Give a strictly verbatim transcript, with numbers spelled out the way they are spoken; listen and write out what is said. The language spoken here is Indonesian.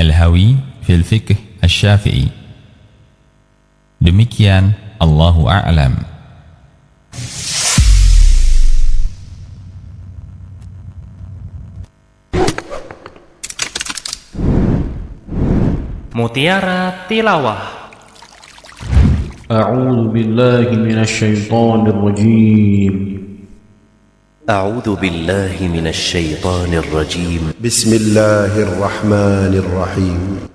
Al-Hawi fil Fiqh Asy-Syafi'i. Demikian, Allahu a'lam. Mutiara Tilawah. أعوذ بالله من الشيطان الرجيم أعوذ بالله من الشيطان الرجيم بسم الله الرحمن الرحيم